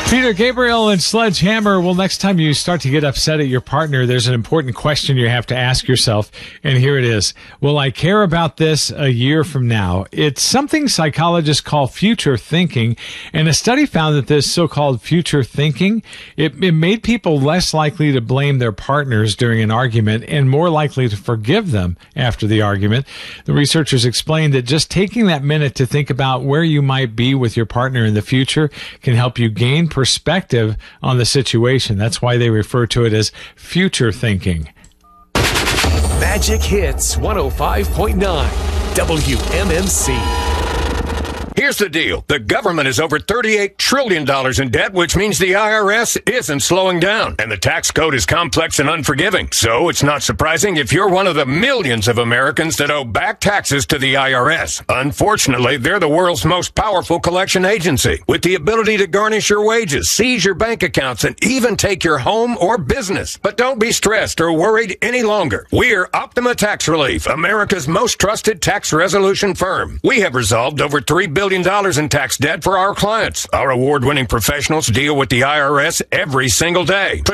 Peter Gabriel and Sledgehammer. Well, next time you start to get upset at your partner, there's an important question you have to ask yourself. And here it is. Will I care about this a year from now? It's something psychologists call future thinking. And a study found that this so-called future thinking, it made people less likely to blame their partners during an argument and more likely to forgive them after the argument. The researchers explained that just taking that minute to think about where you might be with your partner in the future can help you gain perspective on the situation. That's why they refer to it as future thinking. Magic Hits 105.9 WMMC. Here's the deal. The government is over $38 trillion in debt, which means the IRS isn't slowing down. And the tax code is complex and unforgiving. So it's not surprising if you're one of the millions of Americans that owe back taxes to the IRS. Unfortunately, they're the world's most powerful collection agency, with the ability to garnish your wages, seize your bank accounts, and even take your home or business. But don't be stressed or worried any longer. We're Optima Tax Relief, America's most trusted tax resolution firm. We have resolved over $3 billion in tax debt for our clients. Our award-winning professionals deal with the IRS every single day.